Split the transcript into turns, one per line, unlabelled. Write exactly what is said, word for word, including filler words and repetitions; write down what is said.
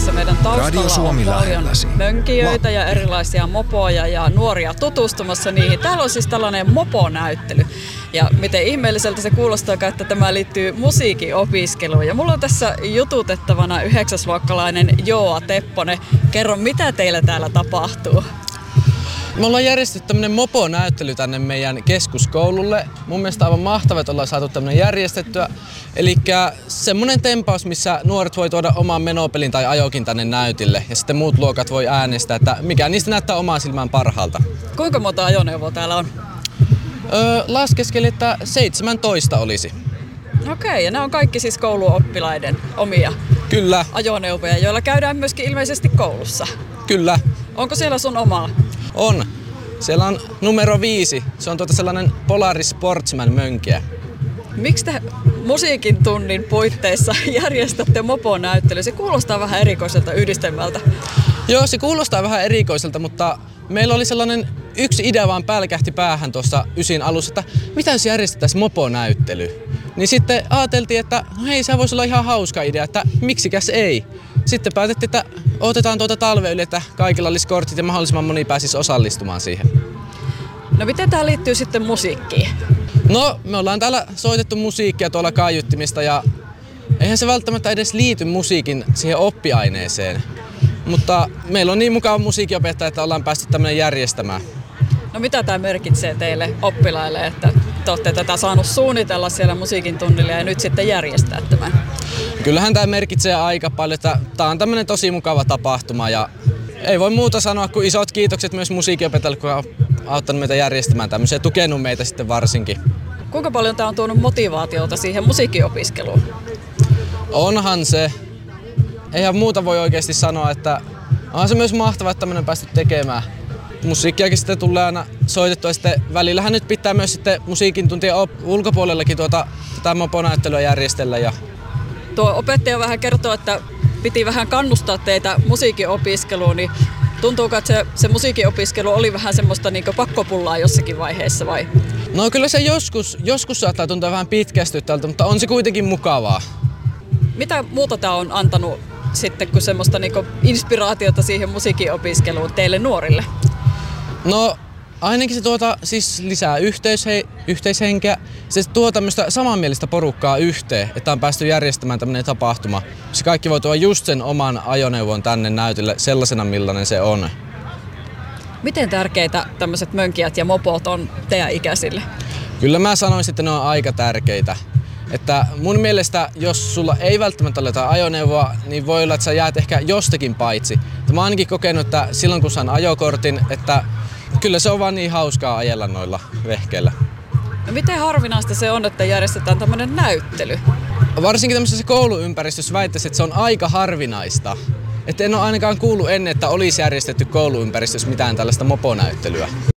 tässä meidän taustalla on paljon
lähelläsi.
mönkijöitä ja erilaisia mopoja ja nuoria tutustumassa niihin. Täällä on siis tällainen moponäyttely. Ja miten ihmeelliseltä se kuulostaa, että tämä liittyy musiikin opiskeluun. Ja mulla on tässä jututettavana yhdeksäsluokkalainen Joa Tepponen. Kerro, mitä teillä täällä tapahtuu?
Me ollaan järjestetty tämmönen moponäyttely tänne meidän keskuskoululle. Mun mielestä aivan mahtavaa, että ollaan saatu tämmönen järjestettyä. Elikkä semmonen tempaus, missä nuoret voi tuoda oman menopelin tai ajokin tänne näytille. Ja sitten muut luokat voi äänestää, että mikä niistä näyttää omaan silmään parhaalta.
Kuinka monta ajoneuvoa täällä on?
Öö, laskeskelin, että seitsemäntoista olisi.
Okei, ja nämä on kaikki siis kouluoppilaiden omia
Kyllä.
ajoneuvoja, joilla käydään myöskin ilmeisesti koulussa.
Kyllä.
Onko siellä sun omaa?
On. Siellä on numero viisi. Se on tuota sellainen Polaris Sportsman mönkiä.
Miksi te musiikin tunnin puitteissa järjestätte moponäyttely? Se kuulostaa vähän erikoiselta yhdistelmältä.
Joo, se kuulostaa vähän erikoiselta, mutta meillä oli sellainen yksi idea vaan pälkähti päähän tuossa ysin alussa, että mitä jos järjestettäisiin moponäyttely? Niin sitten ajateltiin, että no hei, se voisi olla ihan hauska idea, että miksikäs ei. Sitten päätettiin, että otetaan tuota talve yli, että kaikilla olisi kortit ja mahdollisimman moni pääsisi osallistumaan siihen.
No miten tää liittyy sitten musiikkiin?
No, me ollaan täällä soitettu musiikkia tuolla kaiuttimista ja eihän se välttämättä edes liity musiikin siihen oppiaineeseen. Mutta meillä on niin mukava musiikinopettaja, että ollaan päästy tämmöinen järjestämään.
No mitä tämä merkitsee teille oppilaille, että te olette tätä saanut suunnitella siellä musiikin tunnilla ja nyt sitten järjestää tämän?
Kyllähän tämä merkitsee aika paljon, että tämä on tämmöinen tosi mukava tapahtuma ja ei voi muuta sanoa kuin isot kiitokset myös musiikinopettajalle, kun on auttanut meitä järjestämään tämmöisiä ja tukenut meitä sitten varsinkin.
Kuinka paljon tämä on tuonut motivaatiota siihen musiikkiopiskeluun?
Onhan se. Eihän muuta voi oikeasti sanoa, että onhan se myös mahtavaa, että tämmöinen on päästy tekemään. Musiikkiakin sitten tulee aina soitettua ja sitten välillähän nyt pitää myös sitten musiikin tuntien ulkopuolellakin tuota, tätä moponäyttelyä järjestellä. Ja
tuo opettaja vähän kertoo, että piti vähän kannustaa teitä musiikin opiskeluun, niin tuntuuko, että se, se musiikin opiskelu oli vähän semmoista niin kuin pakkopullaa jossakin vaiheessa vai?
No kyllä se joskus, joskus saattaa tuntua vähän pitkästyttävältä, mutta on se kuitenkin mukavaa.
Mitä muuta tämä on antanut sitten kuin semmoista niin kuin inspiraatiota siihen musiikin opiskeluun teille nuorille?
No ainakin se tuota, siis lisää yhteishe- yhteishenkeä. Se tuo tämmöistä samanmielistä porukkaa yhteen, että on päästy järjestämään tämmöinen tapahtuma. Se kaikki voi tuoda just sen oman ajoneuvon tänne näytille sellaisena, millainen se on.
Miten tärkeitä tämmöiset mönkijät ja mopot on teidän ikäisille?
Kyllä mä sanoisin, että ne on aika tärkeitä. Että mun mielestä, jos sulla ei välttämättä ole jotain ajoneuvoa, niin voi olla, että sä jäät ehkä jostakin paitsi. Mä oon ainakin kokenut, että silloin kun saan ajokortin, että kyllä se on vaan niin hauskaa ajella noilla vehkeillä.
No miten harvinaista se on, että järjestetään tämmöinen näyttely?
Varsinkin tämmöisessä kouluympäristössä väittäisin, että se on aika harvinaista. Että en ole ainakaan kuullut ennen, että olisi järjestetty kouluympäristössä mitään tällaista moponäyttelyä.